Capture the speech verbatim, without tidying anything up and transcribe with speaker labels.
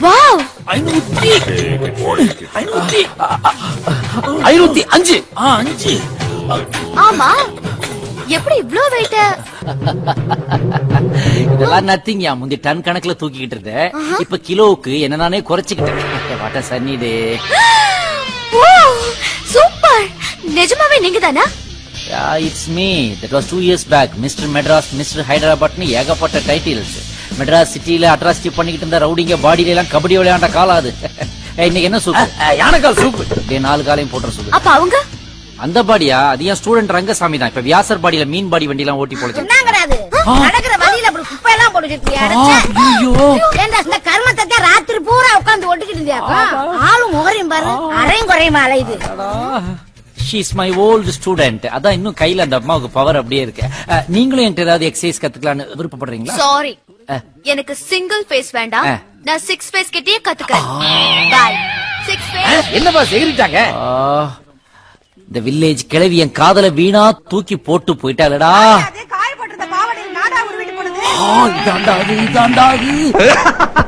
Speaker 1: Wow
Speaker 2: ஐநூத்தி ஐநூத்தி ஐநூத்தி அஞ்சு அஞ்சு
Speaker 1: ஆமா எப்படி இவ்ளோ வெயிட்?
Speaker 3: இதெல்லாம் நத்திங்கயா. முந்தி டன் கணக்குல தூக்கிக்கிட்டு இருந்தேன், இப்ப கிலோவுக்கு என்ன நானே குறைச்சிக்கிட்டேன். What a sunny day.
Speaker 1: Super. நிஜமாவே நீங்க தானா?
Speaker 3: Yeah, it's me. That was two years back. Mister Madras, mister ஹைதராபாத்னு ஏகப்பட்ட டைட்டில்ஸ். மெட்ராஸ் சிட்டில அட்ராசிட்டி பண்ணிக்கிட்டு இருந்த ரவுடிங்க பாடியில எல்லாம் கபடி விளையாண்ட காலம் அது. இன்னைக்கு என்ன சூப்பு?
Speaker 2: யானைக்கால் சூப்பு.
Speaker 3: அப்படியே நாலு காலையும் போட்டுற சூப்பு.
Speaker 1: அப்ப அவங்க
Speaker 3: அந்த பாடியா? அது என் ஸ்டூடெண்ட் ரங்கசாமி தான். இப்ப வியாசர் பாடியில மீன் பாடி வண்டி எல்லாம் ஓட்டி போச்சு.
Speaker 4: என்னங்கறாது நடக்கிற வழியில அப்படி குப்பை எல்லாம் போட்டுட்டு
Speaker 3: ஐயோ
Speaker 4: ஏண்டா இந்த கர்மத்தை ராத்திரி பூரா உட்கார்ந்து ஒட்டிக்கிட்டு இருந்தியாக்கா? ஆளு முகரையும் பாரு, அரையும் குறையும் அலையுது.
Speaker 3: She is my old student. அதான் இன்னும் கையில அந்த அம்மாவுக்கு பவர் அப்படியே இருக்கு. நீங்களும் என்கிட்ட ஏதாவது எக்ஸசைஸ் கத்துக்கலாம்னு விருப்பப்படுறீங்களா?
Speaker 1: சாரி, எனக்கு சிங்கிள் ஃபேஸ் வேண்டாம். நான் சிக்ஸ் ஃபேஸ் கிட்டே கத்துக்கிறேன். பை. Six face.
Speaker 2: என்னப்பா செய்றிட்டாங்க?
Speaker 3: இந்த வில்லேஜ் கிழவி என் காதல வீணா தூக்கி போட்டு போயிட்டாளடா.
Speaker 4: காயப்பட்டிருந்த பாவடையில் நாடா உருவிட்டு போனது.
Speaker 3: இதாண்டா அது, இதாண்டா அது.